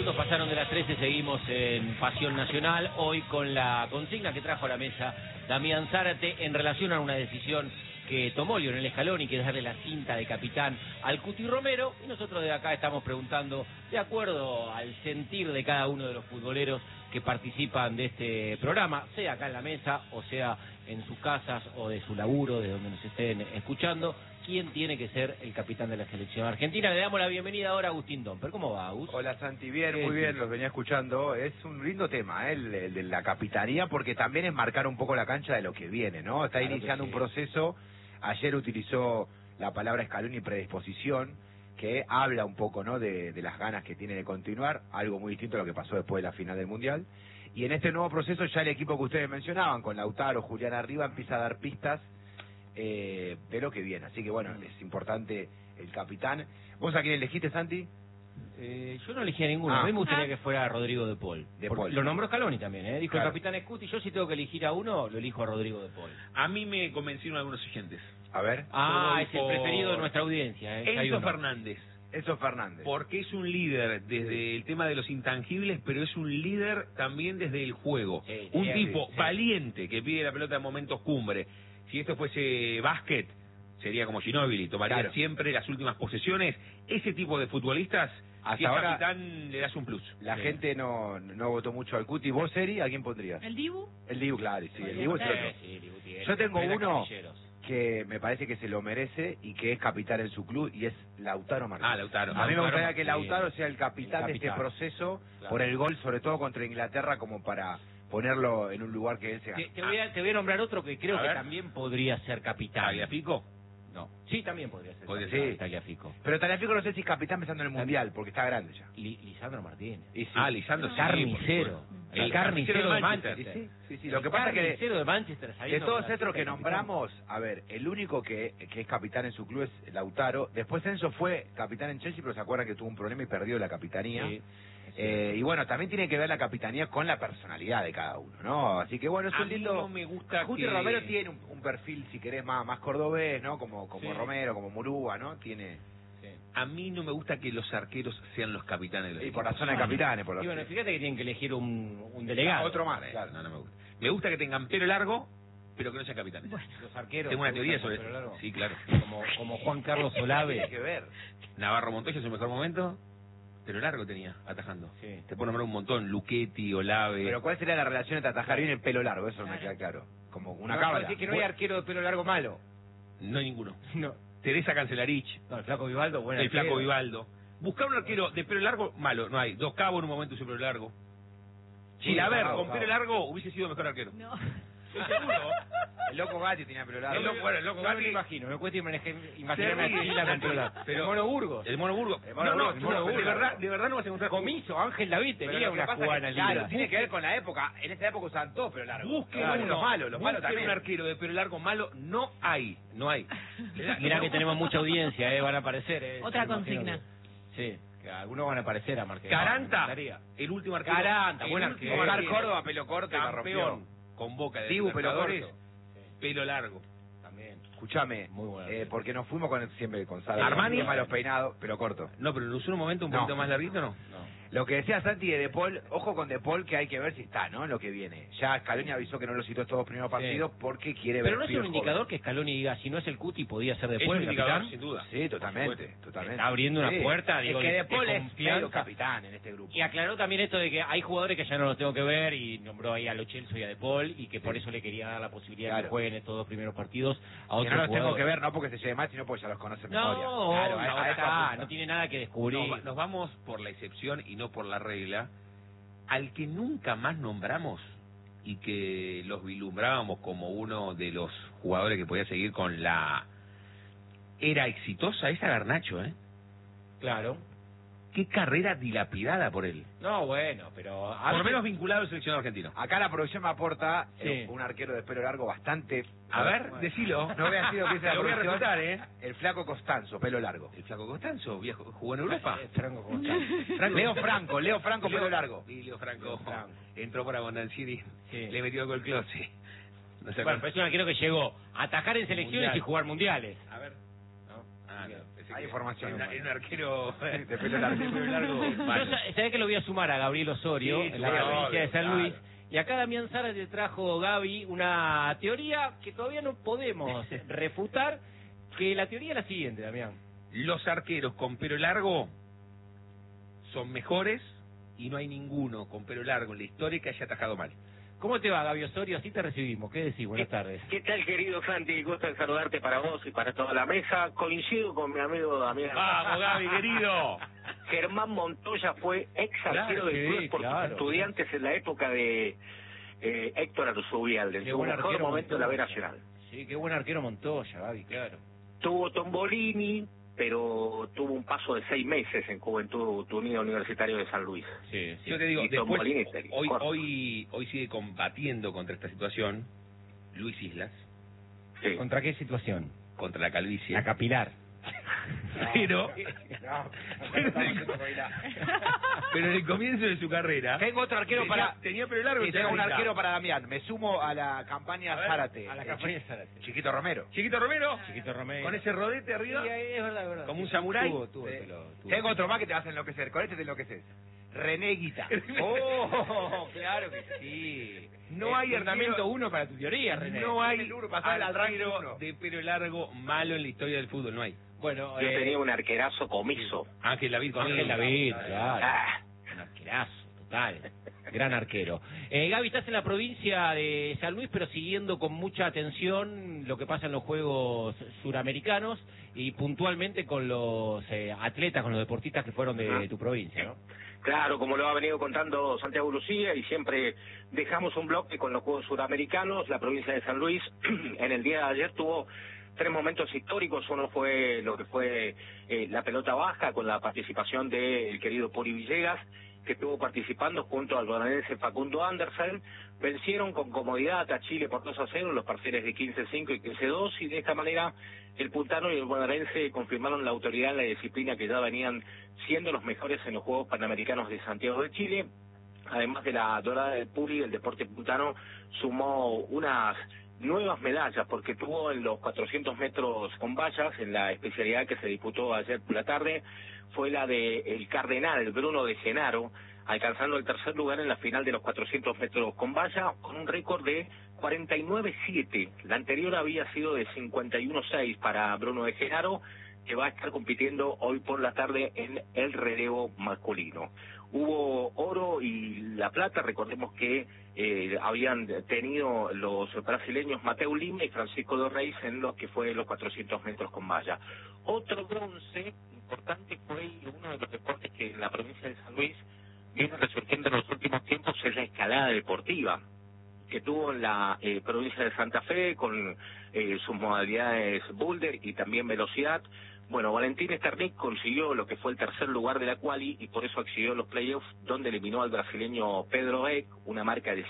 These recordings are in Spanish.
minutos pasaron de las 13, seguimos en Pasión Nacional, hoy con la consigna que trajo a la mesa Damián Zárate en relación a una decisión que tomó Lionel Scaloni, que es darle la cinta de capitán al Cuti Romero, y nosotros de acá estamos preguntando, de acuerdo al sentir de cada uno de los futboleros que participan de este programa, sea acá en la mesa, o sea en sus casas, o de su laburo, de donde nos estén escuchando, quién tiene que ser el capitán de la selección argentina. Le damos la bienvenida ahora a Agustín Domper. ¿Cómo va, Agus? Hola, Santi, bien, muy bien, los venía escuchando. Es un lindo tema, el de la capitanía, porque también es marcar un poco la cancha de lo que viene, ¿no? Está Claro iniciando que sí. un proceso. Ayer utilizó la palabra Scaloni predisposición, que habla un poco, ¿no?, de las ganas que tiene de continuar, algo muy distinto a lo que pasó después de la final del Mundial. Y en este nuevo proceso ya el equipo que ustedes mencionaban, con Lautaro, Julián arriba, empieza a dar pistas de lo que viene. Así que bueno, es importante el capitán. ¿Vos a quién elegiste, Santi? Yo no elegí a ninguno. A mí me gustaría que fuera Rodrigo de Paul. De Paul. Lo nombró Scaloni también, ¿eh? Dijo Claro. el capitán Scuti. Yo si tengo que elegir a uno, lo elijo a Rodrigo de Paul. A mí me convencieron algunos oyentes. A ver. Ah, Yo es voy el por preferido de nuestra audiencia, ¿eh? Hay Enzo uno. Fernández. Enzo Fernández. Porque es un líder desde el tema de los intangibles, pero es un líder también desde el juego. Sí, Un sí, tipo sí. valiente que pide la pelota en momentos cumbre. Si esto fuese básquet, sería como Ginóbili, tomaría Claro. siempre las últimas posesiones. Ese tipo de futbolistas, Hasta si es ahora, capitán, le das un plus. La Sí. gente no votó mucho al Cuti. ¿Vos, Eri, a quién pondrías? ¿El Dibu? El Dibu, claro, sí, el Dibu es el otro. Sí, Dibu tiene. Yo tengo Frena uno Camilleros. que me parece que se lo merece y que es capitán en su club, y es Lautaro Martínez. Ah, Lautaro. A mí me gustaría que Martínez. Lautaro sea el capitán de este capitán. proceso, Claro. por el gol, sobre todo contra Inglaterra, como para ponerlo en un lugar que él se Te, gane. te voy a nombrar otro que creo A que ver. también podría ser capitán. ¿Tagliafico? No. Sí, también podría ser Podría capitán, ser. Tagliafico. Pero Tagliafico no sé si es capitán pensando en el Mundial, porque está grande ya. Lisandro Martínez. Y sí. Ah, Lisandro, sí, Carnicero. por supuesto. El carnicero de Manchester. Y sí, sí, sí. El Lo que pasa es que carnicero de Manchester, de sabiendo todos que la estos que cinta de capitán. nombramos, a ver, el único que es capitán en su club es Lautaro. Después Enzo fue capitán en Chelsea, pero se acuerdan que tuvo un problema y perdió la capitanía. Sí. Y bueno, también tiene que ver la capitanía con la personalidad de cada uno, ¿no? Así que bueno, es A un mí lindo... no me gusta Guti que... Romero tiene un perfil, si querés, más cordobés, ¿no? Como Sí. Romero, como Murúa, ¿no? Tiene... Sí. A mí no me gusta que los arqueros sean los capitanes de los Y por la equipos. zona de capitanes, por Y los... bueno, fíjate que tienen que elegir un delegado. Otro más, claro. No, no me gusta. Me gusta que tengan pelo largo, pero que no sean capitanes. Los arqueros. Tengo una ¿te teoría gustan sobre con pelo eso. largo? Sí, claro. Como Juan Carlos Tiene Olave. que ver. Navarro Montoya, su mejor momento, pelo largo tenía, atajando. Sí. Te puedo nombrar un montón, Luchetti, Olave. Pero ¿cuál sería la relación entre atajar bien el pelo largo? Eso no me queda claro. Como una No, cabra. decir que no hay arquero de pelo largo malo. No hay ninguno. No. Teresa Cancelarich, No, el flaco Vivaldo, bueno. el flaco Vivaldo. Buscar un arquero de pelo largo, malo, no hay. Dos Cabos en un momento su pelo largo. Chilaver, Cabo, con Cabo. pelo largo, hubiese sido mejor arquero. No. Estoy seguro. El loco Gatti tenía pelo largo. Bueno, el loco No me lo Gatti- imagino, me cuesta imaginarme a Terrible. Chila con pelo largo. Pero- El Mono Burgos. El Mono Burgo. El Mono Burgos, el Mono de Burgos. verdad no vas a encontrar Comiso, Ángel David Pero tenía lo que una pasa cubana es que, claro, linda. tiene que ver con la época. En esa época usaban todo pelo largo. Busquen Claro, uno. los malos Busquen también. un arquero de pelo largo malo, no hay, no hay. Mirá que tenemos mucha audiencia, van a aparecer. Otra Me imagino consigna. que- Sí, que algunos van a aparecer a Marqués. Caranta, Me gustaría. el último arquero. Caranta, el buen último arquero. Oscar arquero. Córdoba, pelo corto, y la rompió. Campeón con Boca de Dibu, pelo Libertadores, corto. pelo largo. También. Escuchame, Muy bueno, sí. porque nos fuimos con siempre con Sara. Armani. El tema de los peinados, pelo corto. No, pero lo usó en un momento un No. poquito más larguito, ¿no? No. Lo que decía Santi de Paul, ojo con De Paul, que hay que ver si está, ¿no? En lo que viene. Ya Scaloni avisó que no lo citó estos dos primeros partidos porque quiere ver. Pero no es un pibes indicador jóvenes. que Scaloni diga, si no es el Cuti, podía ser Es después un el indicador, capitán. sin duda. Sí, totalmente, totalmente. Está abriendo una puerta, digo, es que de De Paul es confianza. medio capitán en este grupo. Y aclaró también esto de que hay jugadores que ya no los tengo que ver y nombró ahí a Lo Celso y a De Paul y que por eso le quería dar la posibilidad de Claro. que jueguen estos dos primeros partidos a Que otros no los tengo jugadores. que ver, no porque se lleve mal, sino porque ya los conoce de No, memoria. claro, a ahora eso está, apunta. no tiene nada que descubrir. Nos vamos por la excepción y no por la regla. Al que nunca más nombramos y que los vislumbrábamos como uno de los jugadores que podía seguir con la era exitosa, es a Garnacho, ¿eh? Claro. Qué carrera dilapidada por él. No, bueno, pero... Por lo menos vinculado al seleccionado argentino. Acá la producción me aporta Sí. un arquero de pelo largo bastante... A ver, decilo. No voy a decir lo que dice la Lo voy a producción. refutar, ¿eh? El flaco Costanzo, pelo largo. El flaco Costanzo, viejo, jugó en Europa. Franco, ¿cómo está? Leo Franco, pelo largo. Y Leo Franco Leo Franco. entró para Bondancieri, Sí. le metió gol Close. No sé Bueno, pero es un arquero que llegó a atajar en selecciones Mundial. y jugar mundiales. A ver. ¿No? Ah, no, parece Hay que información. es un arquero de pelo largo. ¿Sabés que lo voy a sumar a Gabriel Osorio Sí, en la sí, provincia obvio, de San claro. Luis? Y acá Damián Zárate trajo, Gaby, una teoría que todavía no podemos refutar, que la teoría es la siguiente, Damián. Los arqueros con pelo largo son mejores y no hay ninguno con pelo largo en la historia que haya atajado mal. ¿Cómo te va, Gaby Osorio? Así te recibimos. ¿Qué decís? Buenas tardes. ¿Qué tal, querido Santi? Gusto en saludarte para vos y para toda la mesa. Coincido con mi amigo Damián. ¡Vamos, Gaby, querido! Germán Montoya fue ex arquero Claro, del sí, club por claro. Estudiantes en la época de Héctor Arzubialde, en Qué su buen mejor arquero momento en la B Montoya. Nacional. Sí, qué buen arquero Montoya, Gaby, claro. Tuvo Tombolini, pero tuvo un paso de 6 meses en Juventud Unida Universitario de San Luis. Sí, sí. Yo te digo, Y después, Tombolini sería corto. hoy sigue combatiendo contra esta situación Luis Islas, Sí. ¿Contra qué situación? contra la calvicie. La capilar. Pero, pero en el comienzo de su carrera Tengo otro arquero tenía pelo largo. Sí, y tengo un tenía arquero para Damián. Me sumo a la campaña A ver, Zárate. A la campaña de Zárate. Chiquito Romero. Chiquito Romero, Chiquito Romero. con ese rodete arriba, Sí, es verdad, es verdad. como un samurái. Tuvo Sí. el pelo, tuvo. Tengo otro más que te vas a enloquecer. Con este te enloqueces. René Guita. Oh, claro que sí. No hay Fundamento arquero- 1 para tu teoría, René. no hay El Uru, pasá al ranking arquero uno. de pelo largo malo en la historia del fútbol, no hay. Bueno, Yo tenía un arquerazo comiso. Ángel David con Ángel David, claro. Ah, Un arquerazo, total. Gran arquero. Gaby, estás en la provincia de San Luis, pero siguiendo con mucha atención lo que pasa en los Juegos Suramericanos y puntualmente con los atletas, con los deportistas que fueron de tu provincia, ¿no? Claro, como lo ha venido contando Santiago Lucía, y siempre dejamos un bloque con los Juegos Suramericanos. La provincia de San Luis en el día de ayer tuvo 3 momentos históricos. Uno fue lo que fue la pelota baja, con la participación del querido Puri Villegas, que estuvo participando junto al bonaerense Facundo Andersen. Vencieron con comodidad a Chile por 2-0 los parciales de 15-5 y 15-2, y de esta manera el puntano y el bonaerense confirmaron la autoridad en la disciplina, que ya venían siendo los mejores en los Juegos Panamericanos de Santiago de Chile. Además de la dorada del Puri, el deporte puntano sumó unas nuevas medallas, porque tuvo en los 400 metros con vallas, en la especialidad que se disputó ayer por la tarde, fue la de el Cardenal, el Bruno de Genaro, alcanzando el tercer lugar en la final de los 400 metros con valla, con un récord de 49-7. La anterior había sido de 51-6 para Bruno de Genaro, que va a estar compitiendo hoy por la tarde en el relevo masculino. Hubo oro y la plata. Recordemos que habían tenido los brasileños Mateu Lima y Francisco de Reis en lo que fue los 400 metros con valla. Otro bronce importante fue, y uno de los deportes que en la provincia de San Luis viene resurgiendo en los últimos tiempos, es la escalada deportiva, que tuvo en la provincia de Santa Fe con sus modalidades boulder y también velocidad. Bueno, Valentín Esternik consiguió lo que fue el tercer lugar de la quali, y por eso accedió a los playoffs, donde eliminó al brasileño Pedro Eck, una marca de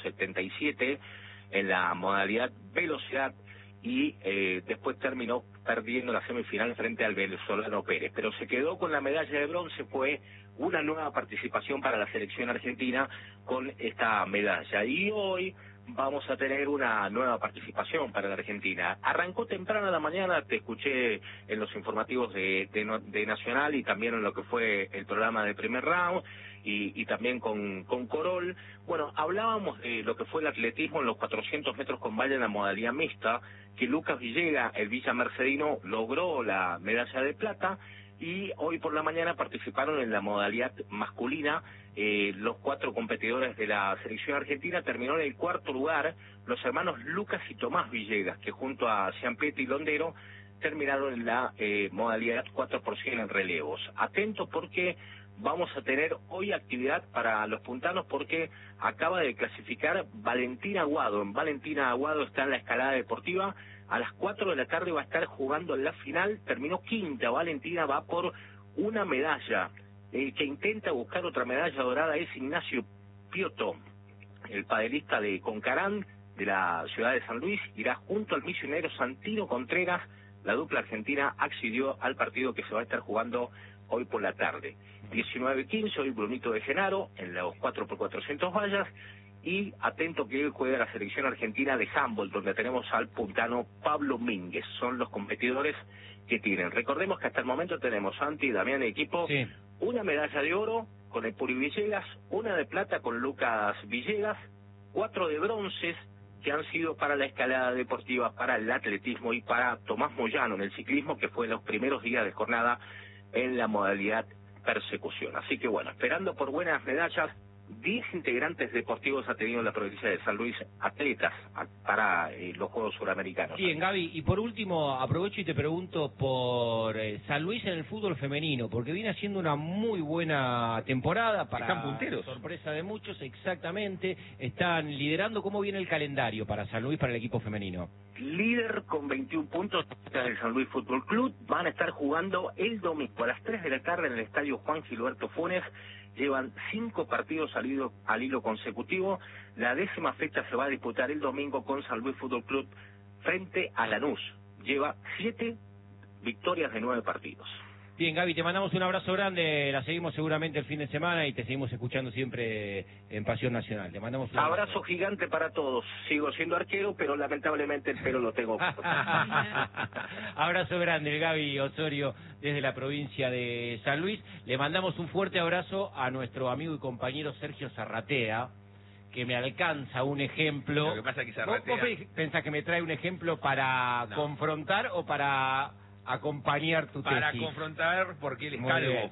5.77 en la modalidad velocidad, y después terminó perdiendo la semifinal frente al venezolano Pérez. Pero se quedó con la medalla de bronce. Fue una nueva participación para la selección argentina con esta medalla. Y hoy vamos a tener una nueva participación para la Argentina. Arrancó temprano a la mañana, te escuché en los informativos de Nacional, y también en lo que fue el programa de Primer Round, y también con Corol. Bueno, hablábamos de lo que fue el atletismo en los 400 metros con valla en la modalidad mixta, que Lucas Villegas, el Villa Mercedino, logró la medalla de plata, y hoy por la mañana participaron en la modalidad masculina los 4 competidores de la selección argentina. Terminó en el cuarto lugar los hermanos Lucas y Tomás Villegas, que junto a Ciampetti y Londero terminaron en la modalidad 4x100 en relevos. Atento, porque vamos a tener hoy actividad para los puntanos, porque acaba de clasificar Valentina Aguado. En Valentina Aguado está en la escalada deportiva. A las 4 de la tarde va a estar jugando en la final. Terminó quinta. Valentina va por una medalla. El que intenta buscar otra medalla dorada es Ignacio Piotto, el padelista de Concarán, de la ciudad de San Luis. Irá junto al misionero Santino Contreras. La dupla argentina accedió al partido que se va a estar jugando hoy por la tarde. 19:15, hoy Brunito de Genaro, en los 4x400 vallas. y atento que hoy juega la selección argentina de handball, donde tenemos al puntano Pablo Mínguez. Son los competidores que tienen. Recordemos que hasta el momento tenemos, Santi y Damián, el equipo, Sí. una medalla de oro con el Puri Villegas, una de plata con Lucas Villegas, 4 de bronces que han sido para la escalada deportiva, para el atletismo y para Tomás Moyano en el ciclismo, que fue en los primeros días de jornada en la modalidad persecución. Así que bueno, esperando por buenas medallas. 10 integrantes deportivos ha tenido la provincia de San Luis, atletas para los Juegos Suramericanos. Bien, Gaby, y por último, aprovecho y te pregunto por San Luis en el fútbol femenino, porque viene haciendo una muy buena temporada para Están punteros. sorpresa de muchos, exactamente, están liderando. ¿Cómo viene el calendario para San Luis, para el equipo femenino? Líder con 21 puntos del San Luis Fútbol Club, van a estar jugando el domingo a las 3 de la tarde en el estadio Juan Gilberto Funes. Llevan 5 partidos al hilo consecutivo. La 10ª fecha se va a disputar el domingo con San Luis Fútbol Club frente a Lanús. Lleva 7 victorias de 9 partidos. Bien, Gaby, te mandamos un abrazo grande, la seguimos seguramente el fin de semana y te seguimos escuchando siempre en Pasión Nacional. Te mandamos un abrazo gigante para todos. Sigo siendo arquero, pero lamentablemente el pelo lo tengo. Abrazo grande, el Gaby Osorio, desde la provincia de San Luis. Le mandamos un fuerte abrazo a nuestro amigo y compañero Sergio Zarratea, que me alcanza un ejemplo. Lo que pasa es que Zarratea... ¿Vos pensás que me trae un ejemplo para confrontar o para acompañar tu tesis? Para confrontar, porque él es Muy calvo. bien.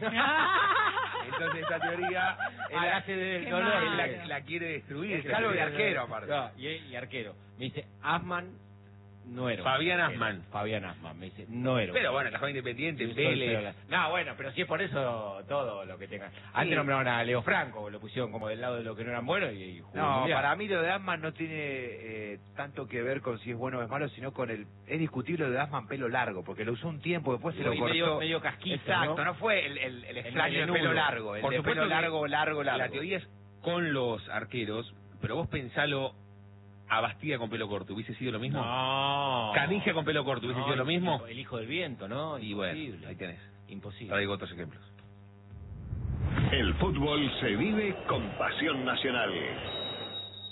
Entonces esta teoría Hágase del dolor. la quiere destruir. Es calvo y arquero, aparte. No, y arquero. Me dice, Asman no era. Fabián Asman. Fabián Asman, me dice, no era. Pero bueno, la joven independiente, Vélez. No, bueno, pero si es por eso todo lo que tengan. Antes nombraron a Leo Franco, lo pusieron como del lado de lo que no eran buenos y jugó No, mundial. para mí lo de Asman no tiene tanto que ver con si es bueno o es malo, sino con el... Es discutible lo de Asman pelo largo, porque lo usó un tiempo, después se lo Y cortó. medio casquito, Exacto, no fue el extraño del pelo largo, el Por de supuesto pelo que largo. La teoría es con los arqueros, pero vos pensalo a Bastida con pelo corto, ¿hubiese sido lo mismo? No. Canigia con pelo corto, ¿hubiese sido lo mismo? El hijo del viento, ¿no? Y bueno, Imposible. ahí tenés. Imposible. Traigo otros ejemplos. El fútbol se vive con Pasión Nacional.